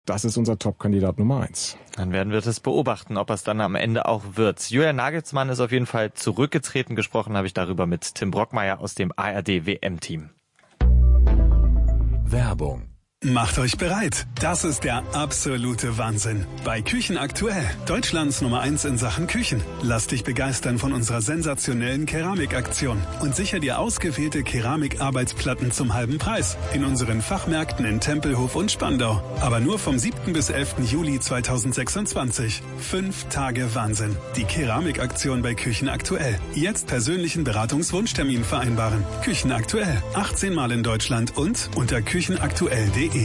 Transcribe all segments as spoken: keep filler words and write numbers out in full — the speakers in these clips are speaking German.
Das ist unser Top-Kandidat Nummer eins. Dann werden wir das beobachten, ob es dann am Ende auch wird. Julian Nagelsmann ist auf jeden Fall zurückgetreten. Gesprochen habe ich darüber mit Tim Brockmeier aus dem A R D W M-Team. Werbung. Macht euch bereit. Das ist der absolute Wahnsinn. Bei Küchen aktuell. Deutschlands Nummer eins in Sachen Küchen. Lass dich begeistern von unserer sensationellen Keramikaktion und sicher dir ausgewählte Keramikarbeitsplatten zum halben Preis in unseren Fachmärkten in Tempelhof und Spandau. Aber nur vom siebten bis elften Juli zweitausendsechsundzwanzig. Fünf Tage Wahnsinn. Die Keramikaktion bei Küchen aktuell. Jetzt persönlichen Beratungswunschtermin vereinbaren. Küchen aktuell. achtzehn Mal in Deutschland und unter küchenaktuell punkt de.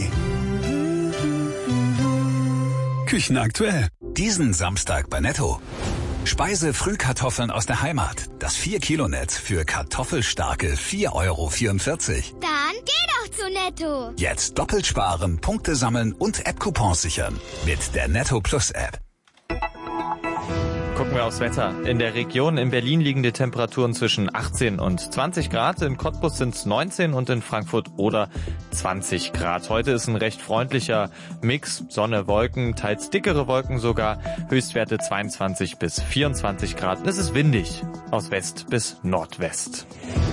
Küchen aktuell. Diesen Samstag bei Netto. Speise-Frühkartoffeln aus der Heimat. Das vier Kilo Netz für kartoffelstarke vier Euro vierundvierzig. Dann geh doch zu Netto. Jetzt doppelt sparen, Punkte sammeln und App-Coupons sichern. Mit der Netto Plus App. Gucken wir aufs Wetter. In der Region in Berlin liegen die Temperaturen zwischen achtzehn und zwanzig Grad. In Cottbus sind es neunzehn und in Frankfurt oder zwanzig Grad. Heute ist ein recht freundlicher Mix. Sonne, Wolken, teils dickere Wolken sogar. Höchstwerte zweiundzwanzig bis vierundzwanzig Grad. Es ist windig aus West bis Nordwest.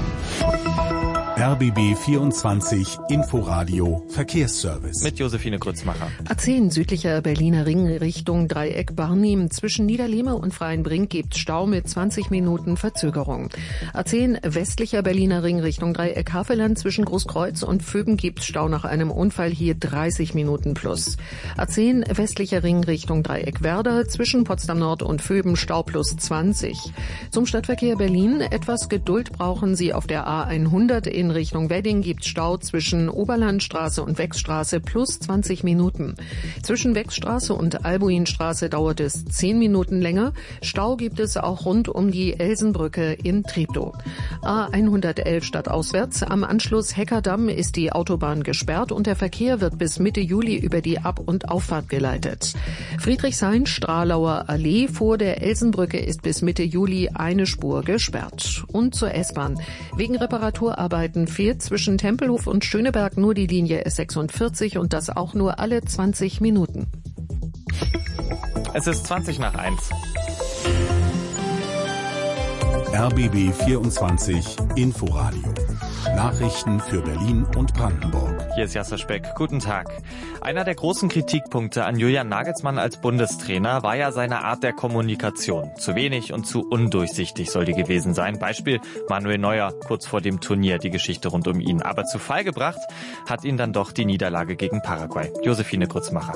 R B B vierundzwanzig Inforadio Verkehrsservice. Mit Josephine Grützmacher. A zehn südlicher Berliner Ring Richtung Dreieck Barnim. Zwischen Niederlehme und Freienbrink gibt Stau mit zwanzig Minuten Verzögerung. A zehn westlicher Berliner Ring Richtung Dreieck Havelland. Zwischen Großkreuz und Vöben gibt Stau nach einem Unfall, hier dreißig Minuten plus. A zehn westlicher Ring Richtung Dreieck Werder. Zwischen Potsdam Nord und Vöben Stau plus zwanzig. Zum Stadtverkehr Berlin. Etwas Geduld brauchen Sie auf der A hundert. In Richtung Wedding gibt Stau zwischen Oberlandstraße und Wechsstraße plus zwanzig Minuten. Zwischen Wechsstraße und Albuinstraße dauert es zehn Minuten länger. Stau gibt es auch rund um die Elsenbrücke in Treptow. A hundertelf stadtauswärts. Am Anschluss Heckerdamm ist die Autobahn gesperrt und der Verkehr wird bis Mitte Juli über die Ab- und Auffahrt geleitet. Friedrichshain, Stralauer Allee vor der Elsenbrücke ist bis Mitte Juli eine Spur gesperrt. Und zur S-Bahn. Wegen Reparaturarbeiten fährt zwischen Tempelhof und Schöneberg nur die Linie S sechsundvierzig und das auch nur alle zwanzig Minuten. Es ist zwanzig nach eins. R B B vierundzwanzig Inforadio. Nachrichten für Berlin und Brandenburg. Hier ist Jasser Speck. Guten Tag. Einer der großen Kritikpunkte an Julian Nagelsmann als Bundestrainer war ja seine Art der Kommunikation. Zu wenig und zu undurchsichtig soll die gewesen sein. Beispiel Manuel Neuer kurz vor dem Turnier, die Geschichte rund um ihn. Aber zu Fall gebracht hat ihn dann doch die Niederlage gegen Paraguay. Josephine Grützmacher.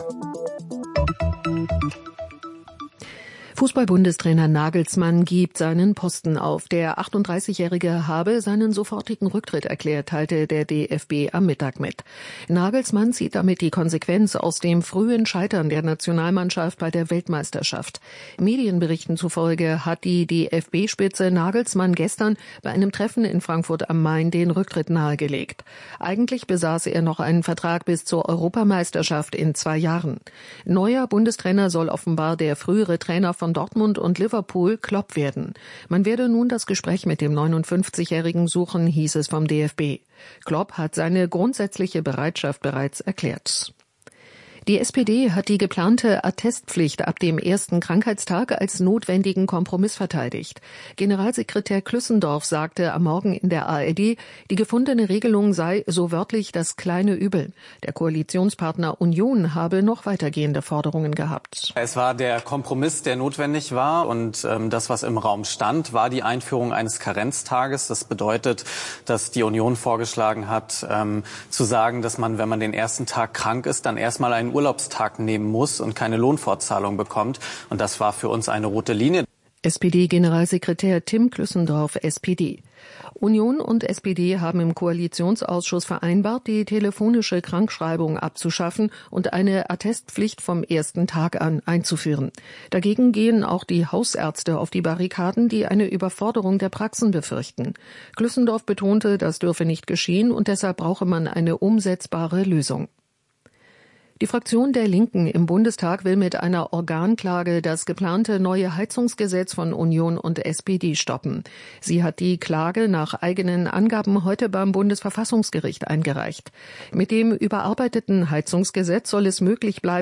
Fußball-Bundestrainer Nagelsmann gibt seinen Posten auf. Der achtunddreißigjährige habe seinen sofortigen Rücktritt erklärt, teilte der D F B am Mittag mit. Nagelsmann zieht damit die Konsequenz aus dem frühen Scheitern der Nationalmannschaft bei der Weltmeisterschaft. Medienberichten zufolge hat die D F B-Spitze Nagelsmann gestern bei einem Treffen in Frankfurt am Main den Rücktritt nahegelegt. Eigentlich besaß er noch einen Vertrag bis zur Europameisterschaft in zwei Jahren. Neuer Bundestrainer soll offenbar der frühere Trainer von Dortmund und Liverpool Klopp werden. Man werde nun das Gespräch mit dem neunundfünfzigjährigen suchen, hieß es vom D F B. Klopp hat seine grundsätzliche Bereitschaft bereits erklärt. Die S P D hat die geplante Attestpflicht ab dem ersten Krankheitstag als notwendigen Kompromiss verteidigt. Generalsekretär Klüssendorf sagte am Morgen in der A R D, die gefundene Regelung sei so wörtlich das kleine Übel. Der Koalitionspartner Union habe noch weitergehende Forderungen gehabt. Es war der Kompromiss, der notwendig war, und ähm, das, was im Raum stand, war die Einführung eines Karenztages. Das bedeutet, dass die Union vorgeschlagen hat, ähm, zu sagen, dass man, wenn man den ersten Tag krank ist, dann erstmal einen Urlaubstag nehmen muss und keine Lohnfortzahlung bekommt. Und das war für uns eine rote Linie. S P D-Generalsekretär Tim Klüssendorf, S P D. Union und S P D haben im Koalitionsausschuss vereinbart, die telefonische Krankschreibung abzuschaffen und eine Attestpflicht vom ersten Tag an einzuführen. Dagegen gehen auch die Hausärzte auf die Barrikaden, die eine Überforderung der Praxen befürchten. Klüssendorf betonte, das dürfe nicht geschehen und deshalb brauche man eine umsetzbare Lösung. Die Fraktion der Linken im Bundestag will mit einer Organklage das geplante neue Heizungsgesetz von Union und S P D stoppen. Sie hat die Klage nach eigenen Angaben heute beim Bundesverfassungsgericht eingereicht. Mit dem überarbeiteten Heizungsgesetz soll es möglich bleiben,